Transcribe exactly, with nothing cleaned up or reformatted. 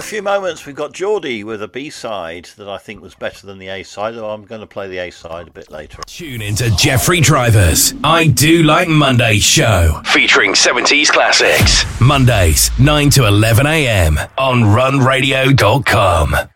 few moments, we've got Geordie with a B-side that I think was better than the A-side, though I'm going to play the A-side a bit later. Tune into Jeffrey Driver's I Do Like Mondays show, featuring seventies classics. Mondays, nine to eleven a.m. on run radio dot com.